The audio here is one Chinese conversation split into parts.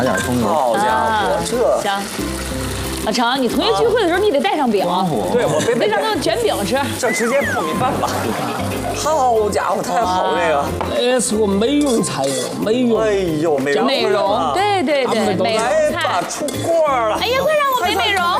点风格。 好家伙，这行。阿成，你同学聚会的时候你得带上饼， 对我非得让他们卷饼吃。 这直接泡米饭吧。好家伙，太好了这个。 是个美容菜哟，美容。 哎呦，美容。 美容，对对对，美容来吧， 菜。 出锅了。 哎呀，快让我美容。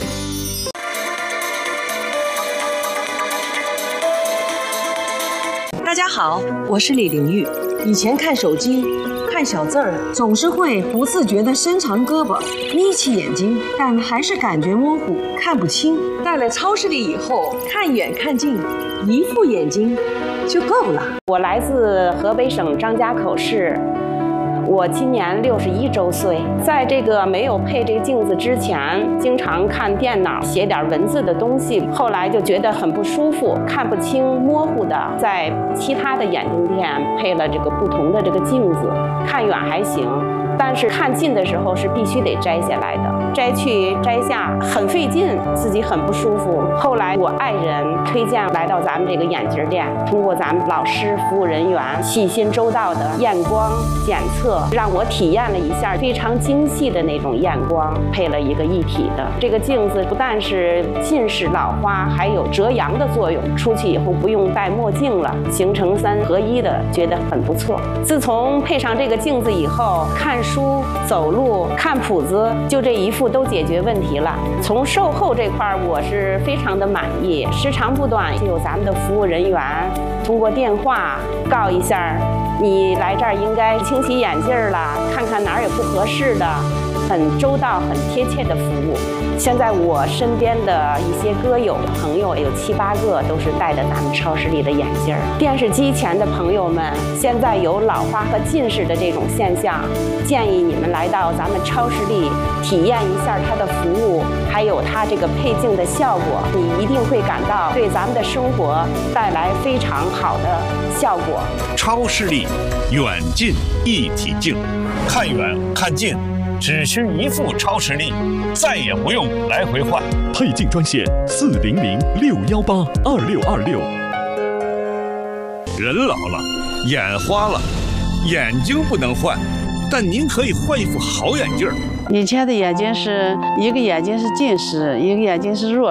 大家好，我是李玲玉。以前看手机、看小字儿，总是会不自觉地伸长胳膊、眯起眼睛，但还是感觉模糊，看不清。到了超市里以后，看远看近，一副眼睛就够了。 我来自河北省张家口市。我今年61周岁，在这个没有配这个镜子之前，经常看电脑写点文字的东西，后来就觉得很不舒服，看不清，模糊的。在其他的眼镜店配了这个不同的这个镜子，看远还行，但是看近的时候是必须得摘下来的，摘去摘下很费劲，自己很不舒服。后来我爱人推荐来到咱们这个眼镜店，通过咱们老师服务人员细心周到的验光检测，让我体验了一下非常精细的那种验光，配了一个一体的这个镜子，不但是近视老花，还有遮阳的作用。出去以后不用戴墨镜了，形成3合1的，觉得很不错。自从配上这个镜子以后，看书、走路、看谱子，就这一副都解决问题了。从售后这块我是非常的满意，时长不短，就有咱们的服务人员通过电话告一下，你来这儿应该清洗眼镜了，看看哪儿有不合适的，很周到、很贴切的服务。现在我身边的一些歌友朋友有7、8个都是戴着咱们超市里的眼镜。电视机前的朋友们，现在有老花和近视的这种现象，建议你们来到咱们超市里体验一下它的服务，还有它这个配镜的效果，你一定会感到对咱们的生活带来非常好的效果。 超视力远近一体镜，看远看近，只需一副超视力，再也不用来回换。 配镜专线400-618-2626。 人老了，眼花了，眼睛不能换，但您可以换一副好眼镜。 以前的眼睛是一个眼睛是近视，一个眼睛是弱